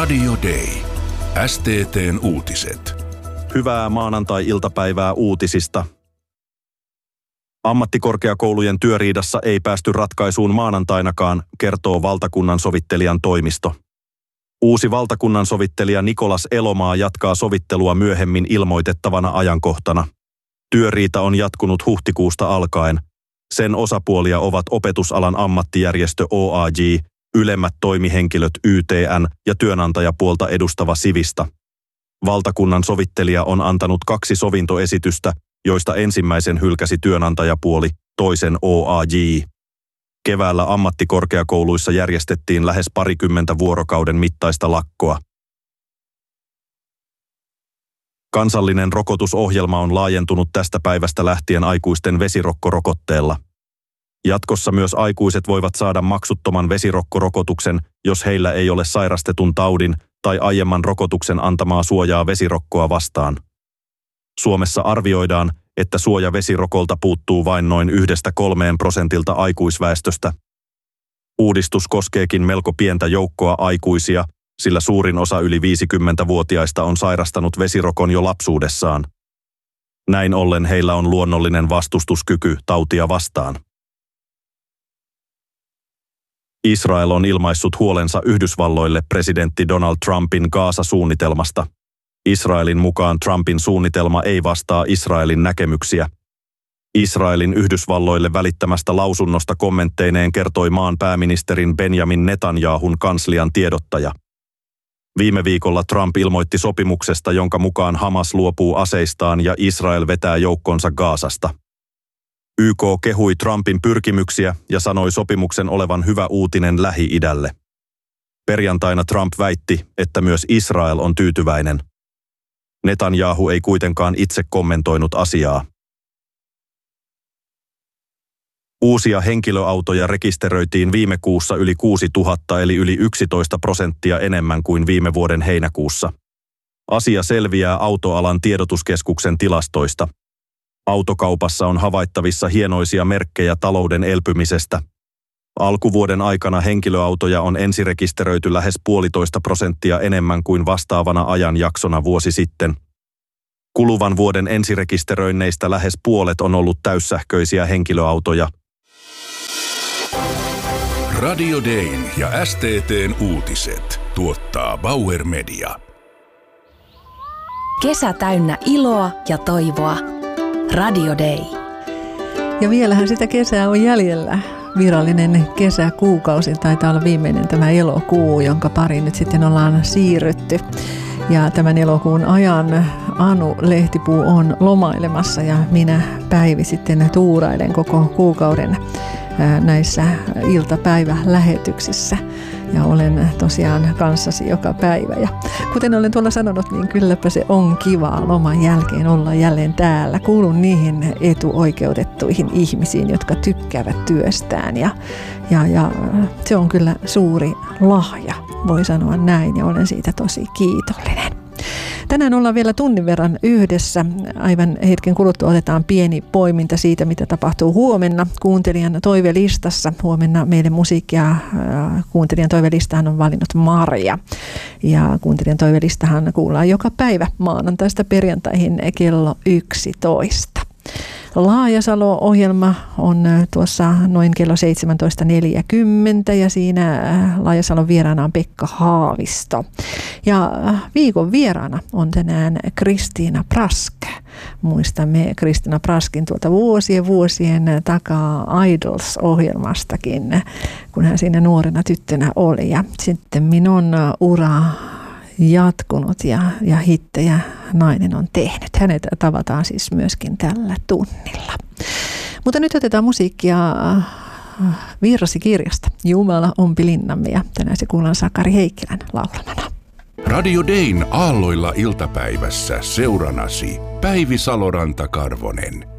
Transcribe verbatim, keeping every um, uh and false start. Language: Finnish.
Radio Day. S T T:n uutiset. Hyvää maanantai-iltapäivää uutisista. Ammattikorkeakoulujen työriidassa ei päästy ratkaisuun maanantainakaan, kertoo valtakunnan sovittelijan toimisto. Uusi valtakunnan sovittelija Nikolas Elomaa jatkaa sovittelua myöhemmin ilmoitettavana ajankohtana. Työriita on jatkunut huhtikuusta alkaen. Sen osapuolia ovat opetusalan ammattijärjestö O A J, ylemmät toimihenkilöt Y T N ja työnantajapuolta edustava Sivista. Valtakunnan sovittelija on antanut kaksi sovintoesitystä, joista ensimmäisen hylkäsi työnantajapuoli, toisen O A J. Keväällä ammattikorkeakouluissa järjestettiin lähes parikymmentä vuorokauden mittaista lakkoa. Kansallinen rokotusohjelma on laajentunut tästä päivästä lähtien aikuisten vesirokkorokotteella. Jatkossa myös aikuiset voivat saada maksuttoman vesirokkorokotuksen, jos heillä ei ole sairastetun taudin tai aiemman rokotuksen antamaa suojaa vesirokkoa vastaan. Suomessa arvioidaan, että suoja vesirokolta puuttuu vain noin yhdestä kolmeen prosentilta aikuisväestöstä. Uudistus koskeekin melko pientä joukkoa aikuisia, sillä suurin osa yli viisikymmentävuotiaista on sairastanut vesirokon jo lapsuudessaan. Näin ollen heillä on luonnollinen vastustuskyky tautia vastaan. Israel on ilmaissut huolensa Yhdysvalloille presidentti Donald Trumpin Gaasa-suunnitelmasta. Israelin mukaan Trumpin suunnitelma ei vastaa Israelin näkemyksiä. Israelin Yhdysvalloille välittämästä lausunnosta kommentteineen kertoi maan pääministerin Benjamin Netanyahun kanslian tiedottaja. Viime viikolla Trump ilmoitti sopimuksesta, jonka mukaan Hamas luopuu aseistaan ja Israel vetää joukkonsa Gaasasta. Y K kehui Trumpin pyrkimyksiä ja sanoi sopimuksen olevan hyvä uutinen Lähi-idälle. Perjantaina Trump väitti, että myös Israel on tyytyväinen. Netanyahu ei kuitenkaan itse kommentoinut asiaa. Uusia henkilöautoja rekisteröitiin viime kuussa yli kuusituhatta eli yli yksitoista prosenttia enemmän kuin viime vuoden heinäkuussa. Asia selviää autoalan tiedotuskeskuksen tilastoista. Autokaupassa on havaittavissa hienoisia merkkejä talouden elpymisestä. Alkuvuoden aikana henkilöautoja on ensirekisteröity lähes puolitoista prosenttia enemmän kuin vastaavana ajanjaksona vuosi sitten. Kuluvan vuoden ensirekisteröinneistä lähes puolet on ollut täyssähköisiä henkilöautoja. Radio Dayn ja S T T:n uutiset tuottaa Bauer Media. Kesä täynnä iloa ja toivoa. Radio Day. Ja vielähän sitä kesää on jäljellä. Virallinen kesäkuukausi taitaa olla viimeinen tämä elokuu, jonka pariin nyt sitten ollaan siirrytty. Ja tämän elokuun ajan Anu Lehtipuu on lomailemassa ja minä Päivi sitten tuurailen koko kuukauden näissä iltapäivälähetyksissä. Ja olen tosiaan kanssasi joka päivä. Ja kuten olen tuolla sanonut, niin kylläpä se on kivaa loman jälkeen olla jälleen täällä. Kuulun niihin etuoikeutettuihin ihmisiin, jotka tykkäävät työstään. Ja, ja, ja se on kyllä suuri lahja, voi sanoa näin, ja olen siitä tosi kiitollinen. Tänään ollaan vielä tunnin verran yhdessä. Aivan hetken kuluttua otetaan pieni poiminta siitä, mitä tapahtuu huomenna kuuntelijan toivelistassa. Huomenna meille musiikkia kuuntelijan toivelistahan on valinnut Marja. Ja kuuntelijan toivelistahan kuullaan joka päivä maanantaista perjantaihin kello yksitoista. Laajasalo-ohjelma on tuossa noin kello seitsemäntoista neljäkymmentä ja siinä Laajasalon vieraana on Pekka Haavisto. Ja viikon vieraana on tänään Kristiina Prask. Muistamme Kristiina Praskin tuolta vuosien vuosien takaa Idols-ohjelmastakin, kun hän siinä nuorena tyttönä oli. Ja sitten minun ura jatkunut ja, ja hittejä nainen on tehnyt. Hänet tavataan siis myöskin tällä tunnilla. Mutta nyt otetaan musiikkia Virrasi-kirjasta. Jumala ompi linnamme ja tänään se kuullaan Sakari Heikkilän laulamana. Radio Dayn aalloilla iltapäivässä seuranasi Päivi Saloranta-Karvonen.